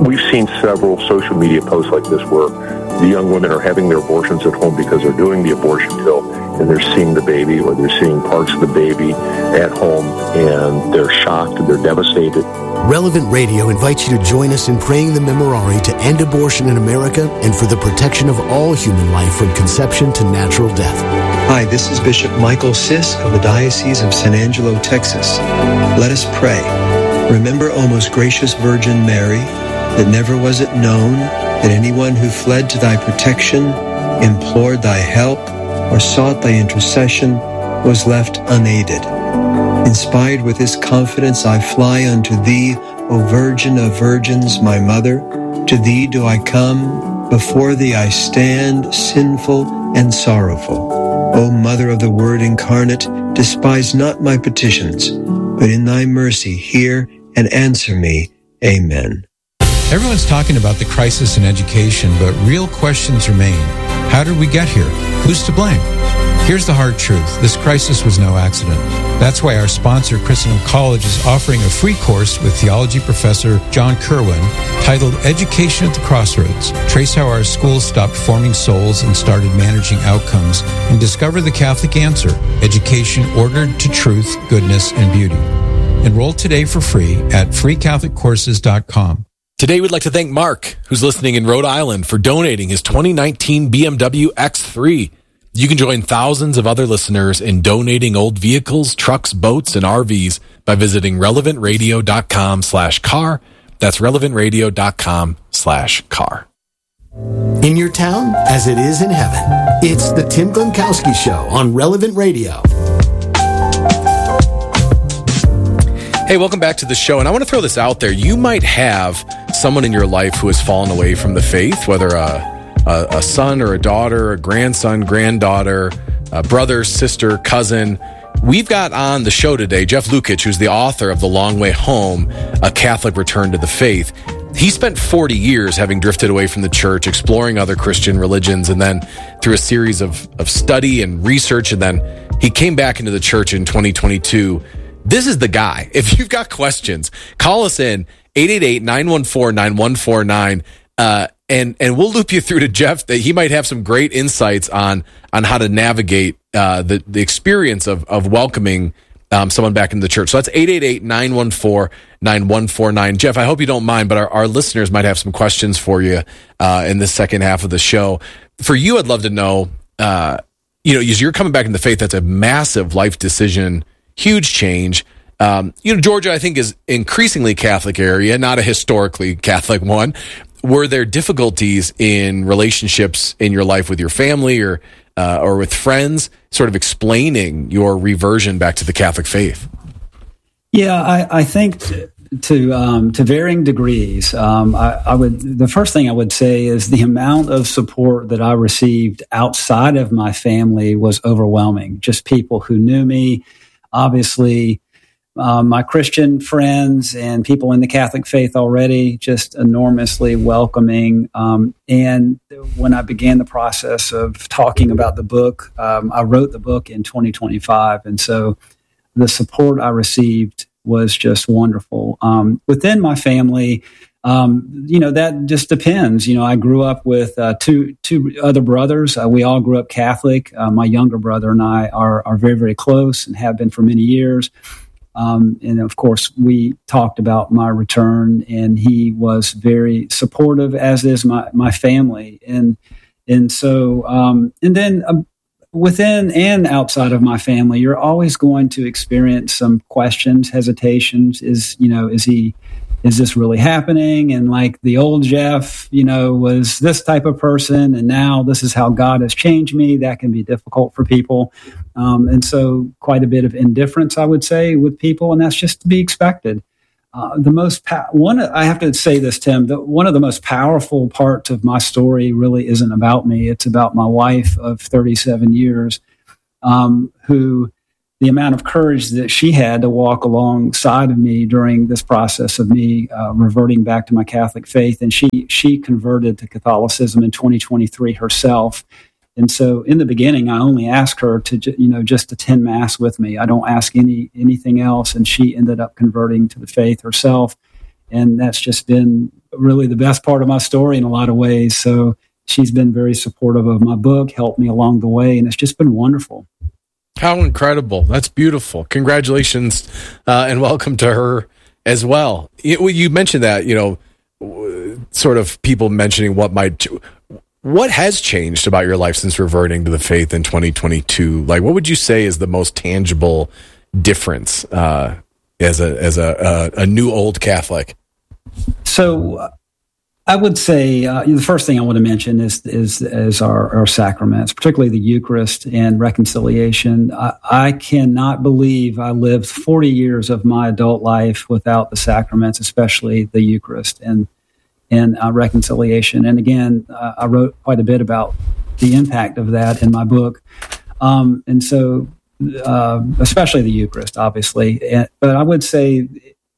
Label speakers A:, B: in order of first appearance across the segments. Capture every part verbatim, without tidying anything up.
A: we've seen several social media posts like this where the young women are having their abortions at home because they're doing the abortion pill and they're seeing the baby or they're seeing parts of the baby at home and they're shocked and they're devastated.
B: Relevant Radio invites you to join us in praying the Memorare to end abortion in America and for the protection of all human life from conception to natural death.
C: Hi, this is Bishop Michael Sisk of the Diocese of San Angelo, Texas. Let us pray. Remember, O most gracious Virgin Mary, that never was it known that anyone who fled to thy protection, implored thy help, or sought thy intercession was left unaided. Inspired with this confidence, I fly unto thee, O Virgin of Virgins, my Mother. To thee do I come, before thee I stand, sinful and sorrowful. O Mother of the Word incarnate, despise not my petitions, but in thy mercy hear and answer me. Amen.
D: Everyone's talking about the crisis in education, but real questions remain. How did we get here? Who's to blame? Here's the hard truth. This crisis was no accident. That's why our sponsor, Christendom College, is offering a free course with theology professor John Kerwin titled Education at the Crossroads. Trace how our schools stopped forming souls and started managing outcomes, and discover the Catholic answer: education ordered to truth, goodness, and beauty. Enroll today for free at free catholic courses dot com.
E: Today, we'd like to thank Mark, who's listening in Rhode Island, for donating his twenty nineteen B M W X three. You can join thousands of other listeners in donating old vehicles, trucks, boats, and R Vs by visiting relevant radio dot com slash car. That's relevant radio dot com slash car.
B: In your town, as it is in heaven, it's the Tim Gronkowski Show on Relevant Radio.
E: Hey, welcome back to the show. And I want to throw this out there. You might have someone in your life who has fallen away from the faith, whether a A, a son or a daughter, a grandson, granddaughter, a brother, sister, cousin. We've got on the show today Jeff Lukich, who's the author of The Long Way Home, A Catholic Return to the Faith. He spent forty years having drifted away from the church, exploring other Christian religions, and then through a series of, of study and research, and then he came back into the church in twenty twenty-two. This is the guy. If you've got questions, call us in eight eight eight, nine one four, nine one four nine. Uh, and, and we'll loop you through to Jeff that he might have some great insights on, on how to navigate, uh, the, the experience of, of welcoming, um, someone back into the church. So that's eight eight eight, nine one four, nine one four nine. Jeff, I hope you don't mind, but our, our listeners might have some questions for you, uh, in the second half of the show. For you, I'd love to know, uh, you know, as you're coming back into faith, that's a massive life decision, huge change. Um, you know, Georgia, I think, is increasingly Catholic area, not a historically Catholic one. Were there difficulties in relationships in your life with your family or uh, or with friends, sort of explaining your reversion back to the Catholic faith?
F: Yeah, I, I think to to, um, to varying degrees. Um, I, I would the first thing I would say is the amount of support that I received outside of my family was overwhelming. Just people who knew me, obviously. Um, my Christian friends and people in the Catholic faith already, just enormously welcoming. Um, and when I began the process of talking about the book, um, I wrote the book in twenty twenty-five. And so the support I received was just wonderful. Um, within my family, um, you know, that just depends. You know, I grew up with uh, two two other brothers. Uh, we all grew up Catholic. Uh, my younger brother and I are, are very, very close and have been for many years. Um, and of course, we talked about my return, and he was very supportive, as is my, my family. And, and so, um, and then uh, within and outside of my family, you're always going to experience some questions, hesitations. Is, you know, is he, is this really happening? And like the old Jeff, you know, was this type of person, and now this is how God has changed me. That can be difficult for people. Um, and so quite a bit of indifference, I would say, with people, and that's just to be expected. Uh, the most pa- one, I have to say this, Tim, the, one of the most powerful parts of my story really isn't about me. It's about my wife of thirty-seven years, um, who the amount of courage that she had to walk alongside of me during this process of me uh, reverting back to my Catholic faith. And she she converted to Catholicism in twenty twenty-three herself. And so in the beginning, I only asked her to, you know, just attend Mass with me. I don't ask any anything else. And she ended up converting to the faith herself. And that's just been really the best part of my story in a lot of ways. So she's been very supportive of my book, helped me along the way, and it's just been wonderful.
E: How incredible. That's beautiful. Congratulations, uh, and welcome to her as well. You, you mentioned that, you know, sort of people mentioning what might, what has changed about your life since reverting to the faith in twenty twenty-two? Like, what would you say is the most tangible difference uh, as a as a, a, a new old Catholic?
F: So I would say uh, the first thing I want to mention is is, is our, our sacraments, particularly the Eucharist and reconciliation. I, I cannot believe I lived forty years of my adult life without the sacraments, especially the Eucharist and and uh, reconciliation. And again, uh, I wrote quite a bit about the impact of that in my book. Um, and so, uh, especially the Eucharist, obviously. And, but I would say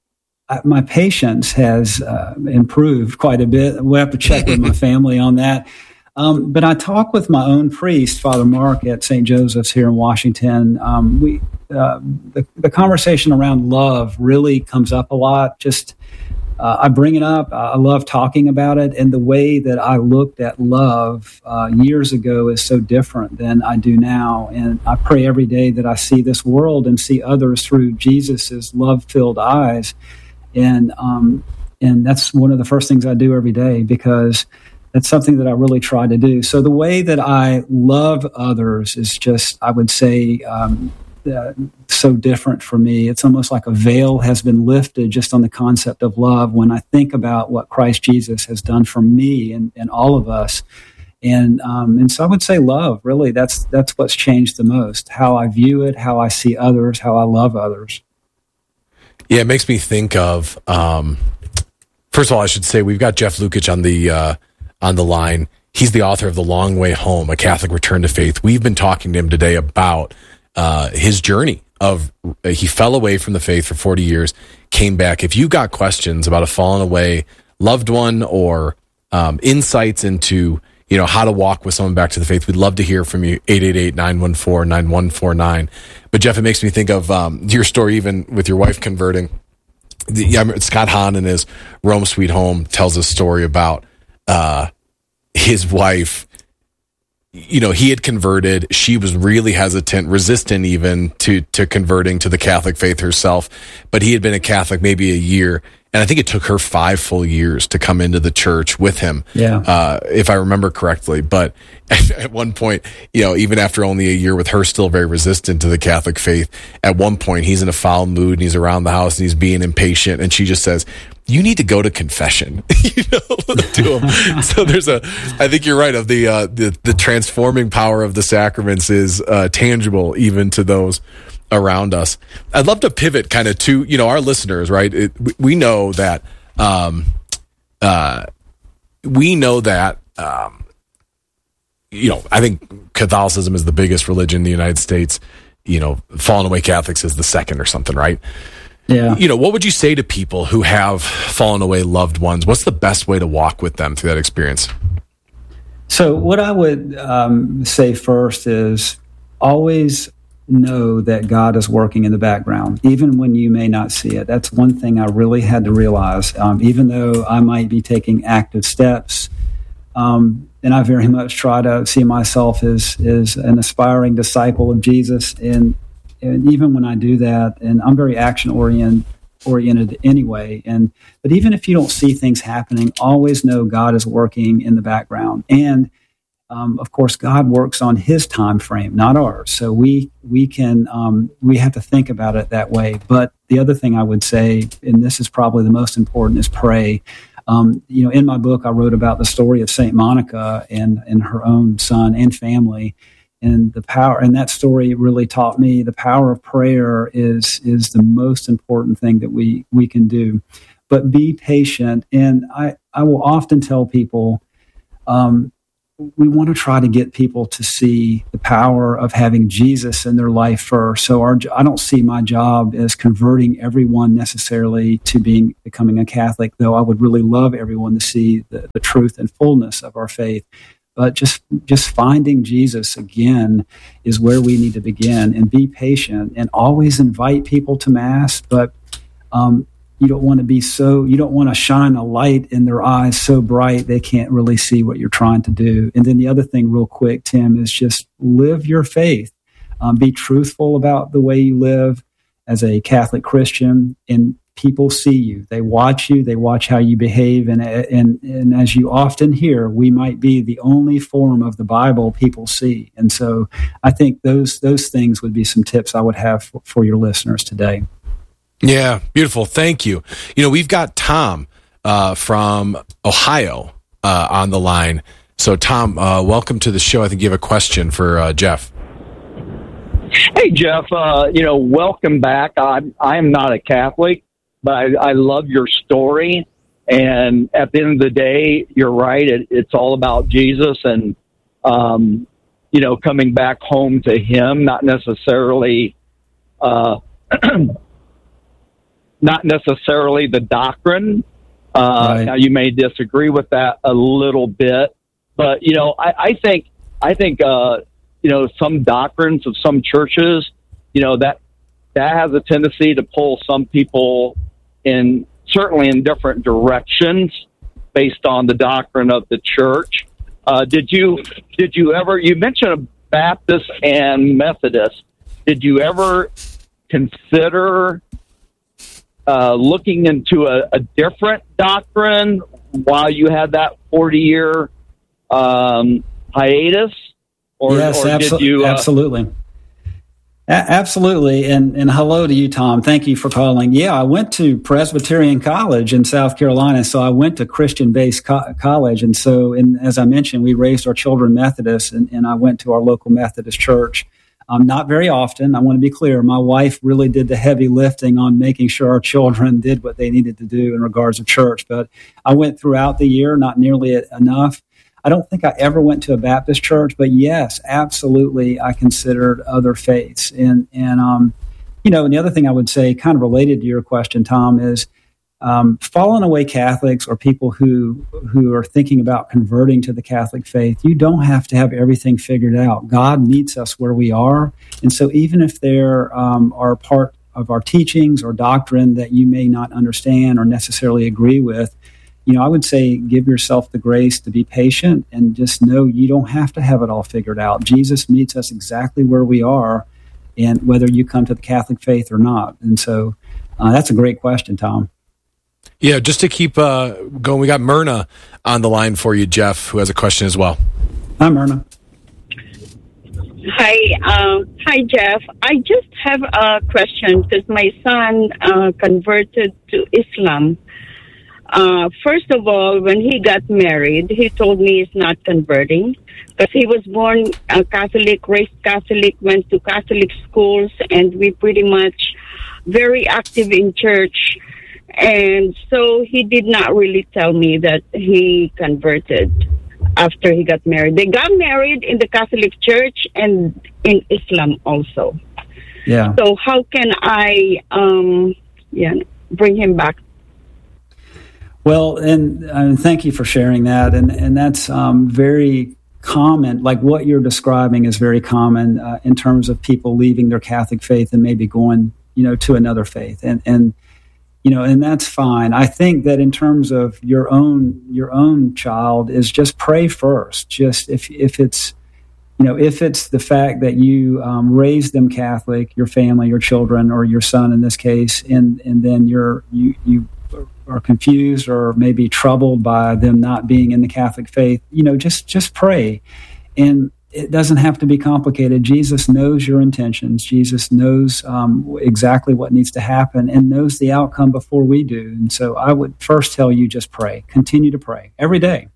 F: my patience has uh, improved quite a bit. We'll have to check with my family on that. Um, but I talk with my own priest, Father Mark, at Saint Joseph's here in Washington. Um, we uh, the, the conversation around love really comes up a lot. Just uh, I bring it up. I love talking about it. And the way that I looked at love uh, years ago is so different than I do now. And I pray every day that I see this world and see others through Jesus's love-filled eyes. And um, and that's one of the first things I do every day, because that's something that I really try to do. So the way that I love others is just, I would say, um, uh, so different for me. It's almost like a veil has been lifted just on the concept of love when I think about what Christ Jesus has done for me and, and all of us. And um, and so I would say love, really, that's that's what's changed the most, how I view it, how I see others, how I love others.
E: Yeah, it makes me think of, um, first of all, I should say we've got Jeff Lukich on the uh, on the line. He's the author of The Long Way Home, A Catholic Return to Faith. We've been talking to him today about uh, his journey of, uh, he fell away from the faith for forty years, came back. If you got questions about a fallen away loved one or um, insights into, you know, how to walk with someone back to the faith, we'd love to hear from you. eight eight eight, nine one four, nine one four nine. But Jeff, it makes me think of um, your story, even with your wife converting. The, yeah, Scott Hahn in his Rome Sweet Home tells a story about uh, his wife. You know, he had converted. She was really hesitant, resistant even to to converting to the Catholic faith herself. But he had been a Catholic maybe a year. And I think it took her five full years to come into the church with him,
F: yeah.
E: uh, if I remember correctly. But at one point, you know, even after only a year with her still very resistant to the Catholic faith, at one point he's in a foul mood and he's around the house and he's being impatient. And she just says, you need to go to confession, you know, to him. So there's a, I think you're right, of the, uh, the, the transforming power of the sacraments is uh, tangible even to those around us. I'd love to pivot kind of to, you know, our listeners, right? It, we know that, um, uh, we know that, um, you know, I think Catholicism is the biggest religion in the United States. You know, fallen away Catholics is the second or something, right?
F: Yeah.
E: You know, what would you say to people who have fallen away loved ones? What's the best way to walk with them through that experience?
F: So what I would um, say first is always know that God is working in the background, even when you may not see it. That's one thing I really had to realize. Um, even though I might be taking active steps, um, and I very much try to see myself as, as an aspiring disciple of Jesus, and, and even when I do that, and I'm very action-oriented oriented anyway, and but even if you don't see things happening, always know God is working in the background. And Um, of course, God works on His time frame, not ours. So we we can um, we have to think about it that way. But the other thing I would say, and this is probably the most important, is pray. Um, you know, in my book, I wrote about the story of Saint Monica and and her own son and family, and the power. And that story really taught me the power of prayer is is the most important thing that we we can do. But be patient, and I I will often tell people. Um, We want to try to get people to see the power of having Jesus in their life first. So our, I don't see my job as converting everyone necessarily to being becoming a Catholic, though I would really love everyone to see the, the truth and fullness of our faith. But just just finding Jesus again is where we need to begin, and be patient and always invite people to Mass. But um, you don't want to be so, you don't want to shine a light in their eyes so bright they can't really see what you're trying to do. And then the other thing real quick, Tim, is just live your faith. Um, be truthful about the way you live as a Catholic Christian, and people see you. They watch you. They watch how you behave. And, and, and as you often hear, we might be the only form of the Bible people see. And so I think those those things would be some tips I would have for, for your listeners today.
E: Yeah, beautiful. Thank you. You know, we've got Tom uh, from Ohio uh, on the line. So, Tom, uh, welcome to the show. I think you have a question for uh, Jeff.
G: Hey, Jeff, uh, you know, welcome back. I I am not a Catholic, but I, I love your story. And at the end of the day, you're right. It, it's all about Jesus and, um, you know, coming back home to him, not necessarily, uh, not necessarily the doctrine. Uh,
F: right.
G: Now, you may disagree with that a little bit, but, you know, I, I think, I think, uh, you know, some doctrines of some churches, you know, that that has a tendency to pull some people in, certainly in different directions based on the doctrine of the church. Uh, did you did you ever, you mentioned Baptist and Methodist. Did you ever consider uh, looking into a, a different doctrine while you had that forty-year um, hiatus? Or,
F: yes,
G: or
F: abso-
G: did you, uh,
F: absolutely. A- absolutely. And, and hello to you, Tom. Thank you for calling. Yeah, I went to Presbyterian College in South Carolina. So I went to Christian-based co- college. And so, and as I mentioned, we raised our children Methodist, and, and I went to our local Methodist church. Um, not very often. I want to be clear. My wife really did the heavy lifting on making sure our children did what they needed to do in regards to church. But I went throughout the year, not nearly enough. I don't think I ever went to a Baptist church, but yes, absolutely, I considered other faiths. And, and um, you know, and the other thing I would say, kind of related to your question, Tom, is um, fallen away Catholics or people who who are thinking about converting to the Catholic faith, you don't have to have everything figured out. God meets us where we are. And so even if there um, are part of our teachings or doctrine that you may not understand or necessarily agree with, you know, I would say give yourself the grace to be patient and just know you don't have to have it all figured out. Jesus meets us exactly where we are, and whether you come to the Catholic faith or not. And so uh, that's a great question, Tom.
E: Yeah, just to keep uh, going, we got Myrna on the line for you, Jeff, who has a question as well.
F: Hi, Myrna.
H: Hi, uh, hi, Jeff. I just have a question because my son uh, converted to Islam. Uh, first of all, when he got married, he told me he's not converting because he was born a Catholic, raised Catholic, went to Catholic schools, and we pretty much very active in church. And so he did not really tell me that he converted after he got married. They got married in the Catholic Church and in Islam also.
F: Yeah.
H: So how can I, um, yeah, bring him back?
F: Well, and uh, thank you for sharing that. And and that's um, very common. Like what you're describing is very common uh, in terms of people leaving their Catholic faith and maybe going, you know, to another faith. And and you know, and that's fine. I think that in terms of your own your own child is just pray first. Just if if it's you know if it's the fact that you um, raised them Catholic, your family, your children, or your son in this case, and and then you're you you. are confused or maybe troubled by them not being in the Catholic faith, you know, just just pray. And it doesn't have to be complicated. Jesus knows your intentions. Jesus knows um, exactly what needs to happen and knows the outcome before we do. And so I would first tell you just pray. Continue to pray every day.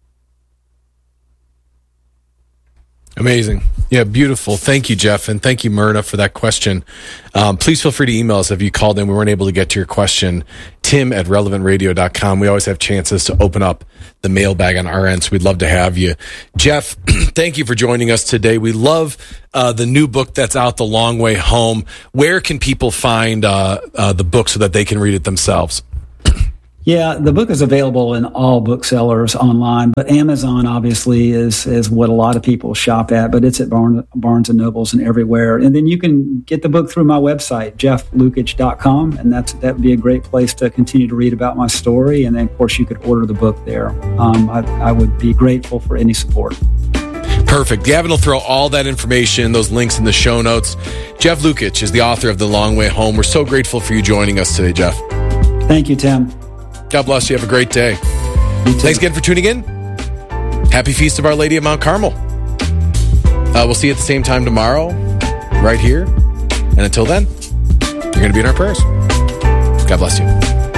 E: Amazing. Yeah, beautiful. Thank you, Jeff. And thank you, Myrna, for that question. Um, please feel free to email us if you called in. We weren't able to get to your question. Tim at relevant radio dot com. We always have chances to open up the mailbag on our end, so we'd love to have you. Jeff, thank you for joining us today. We love uh, the new book that's out, The Long Way Home. Where can people find uh, uh, the book so that they can read it themselves?
F: Yeah, the book is available in all booksellers online, but Amazon obviously is is what a lot of people shop at, but it's at Barnes, Barnes and Nobles and everywhere. And then you can get the book through my website, jeff lukich dot com, and that's that would be a great place to continue to read about my story. And then, of course, you could order the book there. Um, I, I would be grateful for any support.
E: Perfect. Gavin will throw all that information, those links in the show notes. Jeff Lukich is the author of The Long Way Home. We're so grateful for you joining us today, Jeff.
F: Thank you, Tim.
E: God bless you. Have a great day. Thanks again for tuning in. Happy Feast of Our Lady of Mount Carmel. Uh, we'll see you at the same time tomorrow, right here. And until then, you're going to be in our prayers. God bless you.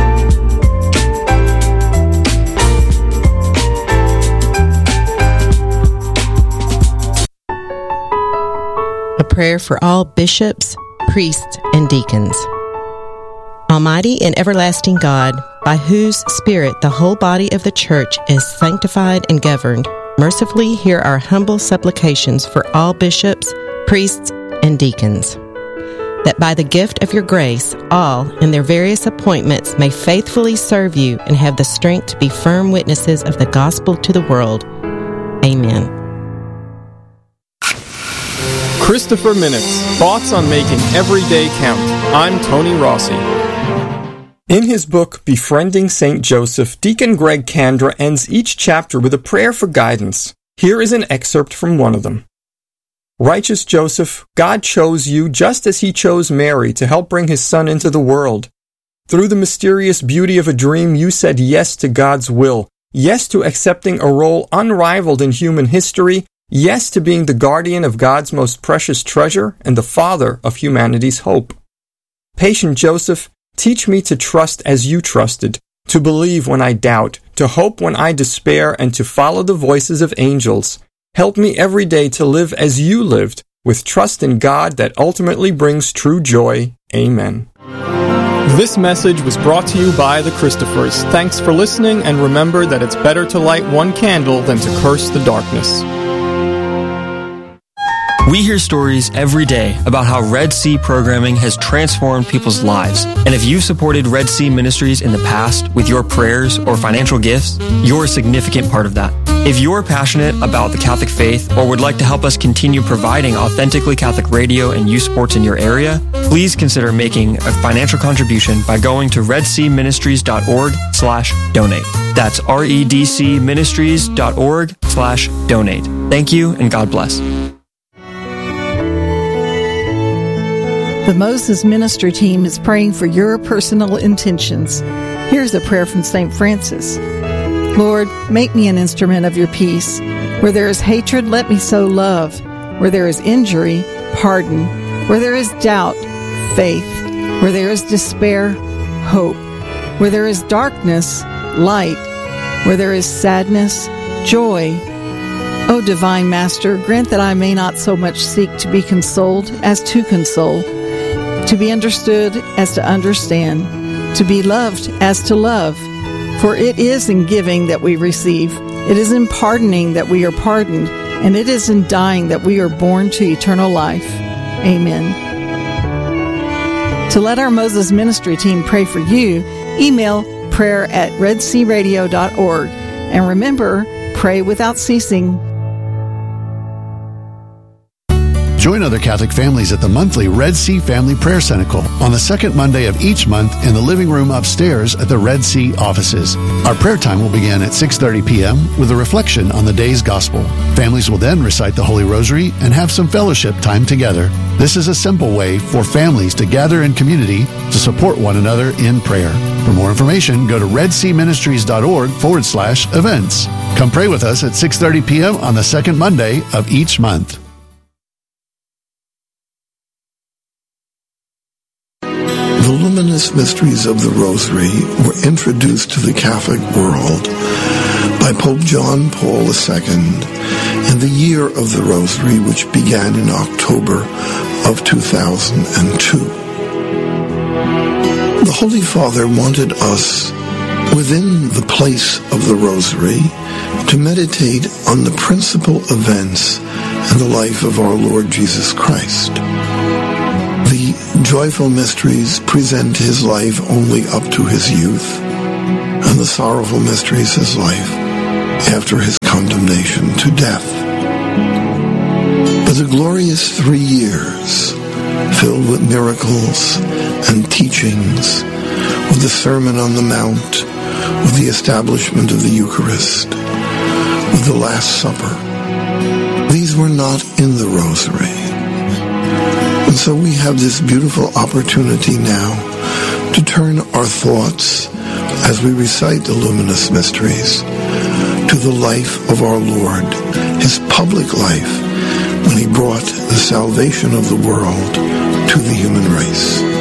I: A prayer for all bishops, priests, and deacons. Almighty and everlasting God, by whose Spirit the whole body of the Church is sanctified and governed, mercifully hear our humble supplications for all bishops, priests, and deacons, that by the gift of your grace, all in their various appointments may faithfully serve you and have the strength to be firm witnesses of the gospel to the world. Amen.
J: Christopher Minutes, thoughts on making every day count. I'm Tony Rossi. In his book, Befriending Saint Joseph, Deacon Greg Kandra ends each chapter with a prayer for guidance. Here is an excerpt from one of them. Righteous Joseph, God chose you just as he chose Mary to help bring his son into the world. Through the mysterious beauty of a dream, you said yes to God's will, yes to accepting a role unrivaled in human history, yes to being the guardian of God's most precious treasure and the father of humanity's hope. Patient Joseph, teach me to trust as you trusted, to believe when I doubt, to hope when I despair, and to follow the voices of angels. Help me every day to live as you lived, with trust in God that ultimately brings true joy. Amen. This message was brought to you by the Christophers. Thanks for listening, and remember that it's better to light one candle than to curse the darkness.
K: We hear stories every day about how Red Sea programming has transformed people's lives. And if you've supported Red Sea Ministries in the past with your prayers or financial gifts, you're a significant part of that. If you're passionate about the Catholic faith or would like to help us continue providing authentically Catholic radio and youth sports in your area, please consider making a financial contribution by going to redseaministries.org slash donate. That's redcministries.org slash donate. Thank you and God bless.
L: The Moses Ministry Team is praying for your personal intentions. Here's a prayer from Saint Francis. Lord, make me an instrument of your peace. Where there is hatred, let me sow love. Where there is injury, pardon. Where there is doubt, faith. Where there is despair, hope. Where there is darkness, light. Where there is sadness, joy. O Divine Master, grant that I may not so much seek to be consoled as to console, to be understood as to understand, to be loved as to love. For it is in giving that we receive, it is in pardoning that we are pardoned, and it is in dying that we are born to eternal life. Amen. To let our Moses Ministry Team pray for you, email prayer at redsearadio dot org. And remember, pray without ceasing.
B: Join other Catholic families at the monthly Red Sea Family Prayer Cenacle on the second Monday of each month in the living room upstairs at the Red Sea offices. Our prayer time will begin at six thirty p.m. with a reflection on the day's gospel. Families will then recite the Holy Rosary and have some fellowship time together. This is a simple way for families to gather in community to support one another in prayer. For more information, go to redseaministries.org forward slash events. Come pray with us at six thirty p.m. on the second Monday of each month.
M: The luminous mysteries of the Rosary were introduced to the Catholic world by Pope John Paul the Second in the Year of the Rosary, which began in October of two thousand two. The Holy Father wanted us, within the place of the Rosary, to meditate on the principal events in the life of our Lord Jesus Christ. The joyful mysteries present his life only up to his youth, and the sorrowful mysteries of his life after his condemnation to death. But the glorious three years, filled with miracles and teachings, with the Sermon on the Mount, with the establishment of the Eucharist, with the Last Supper, these were not in the Rosary. And so we have this beautiful opportunity now to turn our thoughts, as we recite the luminous mysteries, to the life of our Lord, his public life, when he brought the salvation of the world to the human race.